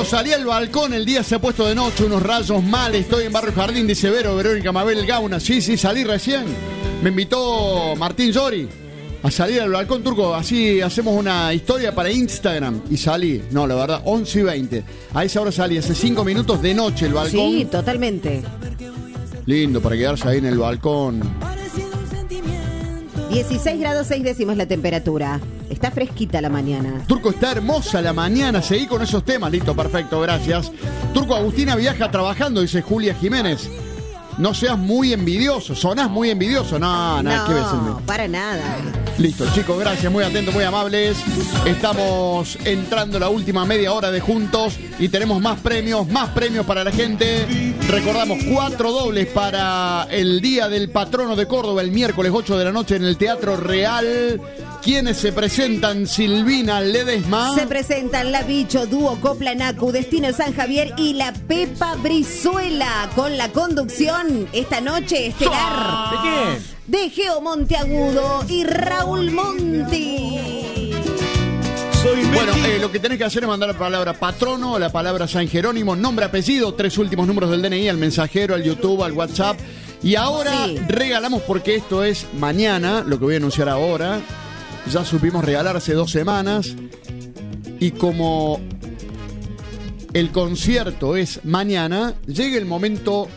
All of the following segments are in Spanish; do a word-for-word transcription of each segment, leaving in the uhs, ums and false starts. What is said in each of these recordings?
salí al balcón, el día se ha puesto de noche, unos rayos mal, estoy en Barrio Jardín, dice Vero, Verónica Mabel Gauna. Sí, sí, salí recién. Me invitó Martín Llori a salir al balcón, Turco, así hacemos una historia para Instagram. Y salí, no, la verdad, once y veinte. A esa hora salí, hace cinco minutos de noche el balcón. Sí, totalmente. Lindo para quedarse ahí en el balcón. dieciséis grados seis décimos la temperatura. Está fresquita la mañana. Turco, está hermosa la mañana. Seguí con esos temas. Listo, perfecto, gracias. Turco, Agustina viaja trabajando, dice Julia Jiménez. No seas muy envidioso. Sonás muy envidioso. No, nada, no, ¿qué ves? No, para nada. Listo, chicos, gracias. Muy atentos, muy amables. Estamos entrando la última media hora de Juntos y tenemos más premios, más premios para la gente. Recordamos, cuatro dobles para el Día del Patrono de Córdoba, el miércoles ocho de la noche en el Teatro Real. ¿Quiénes se presentan? Silvina Ledesma. Se presentan La Bicho, Dúo Copla Nacu, Destino San Javier y La Pepa Brizuela, con la conducción esta noche estelar. ¿De qué? De Geo Monteagudo y Raúl Monti. Bueno, eh, lo que tenés que hacer es mandar la palabra patrono, la palabra San Jerónimo, nombre, apellido, tres últimos números del D N I, al mensajero, al YouTube, al WhatsApp. Y ahora sí, regalamos, porque esto es mañana, lo que voy a anunciar ahora. Ya supimos regalar hace dos semanas. Y como el concierto es mañana, llega el momento...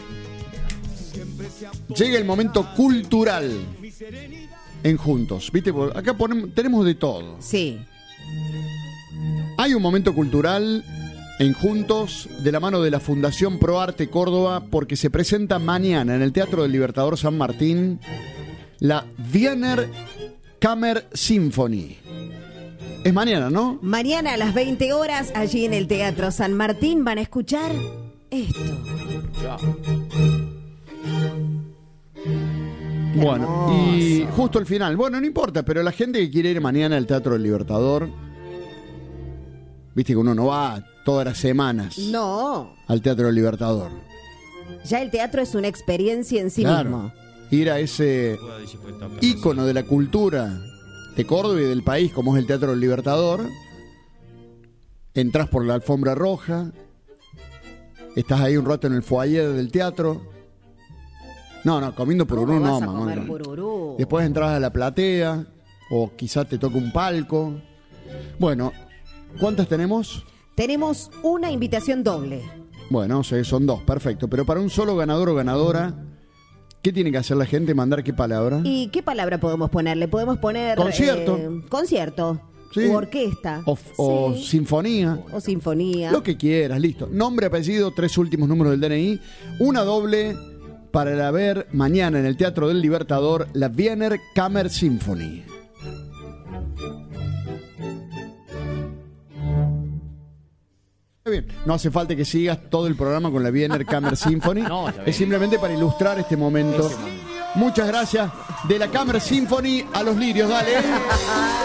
Llega el momento cultural en Juntos. ¿Viste? Acá ponemos, tenemos de todo. Sí. Hay un momento cultural en Juntos de la mano de la Fundación Pro Arte Córdoba, porque se presenta mañana en el Teatro del Libertador San Martín la Wiener Kammer Symphony. Es mañana, ¿no? Mañana a las veinte horas, allí en el Teatro San Martín, van a escuchar esto. Ya. Bueno, hermoso. Y justo al final, bueno, no importa, pero la gente que quiere ir mañana al Teatro del Libertador, viste que uno no va todas las semanas No. al Teatro del Libertador. Ya el teatro es una experiencia en sí Claro, mismo. ir a ese ícono de la cultura de Córdoba y del país como es el Teatro del Libertador, entras por la alfombra roja, estás ahí un rato en el foyer del teatro. No, no, comiendo pururú no, vas a mamá. comer No. pururú? Después entras a la platea, o quizás te toca un palco. Bueno, ¿cuántas tenemos? Tenemos una invitación doble. Bueno, o sea, son dos, perfecto. Pero para un solo ganador o ganadora, ¿qué tiene que hacer la gente? ¿Mandar qué palabra? ¿Y qué palabra podemos ponerle? Podemos poner... Concierto. eh, concierto. Sí. U orquesta. O, o Sí. sinfonía. O sinfonía. Lo que quieras, listo. Nombre, apellido, tres últimos números del D N I. Una doble para la ver mañana en el Teatro del Libertador, la Wiener Kammer Symphony. Bien, no hace falta que sigas todo el programa con la Wiener Kammer Symphony. No, está bien. Es simplemente para ilustrar este momento. Muchas gracias. De la Kammer Symphony a los lirios, dale.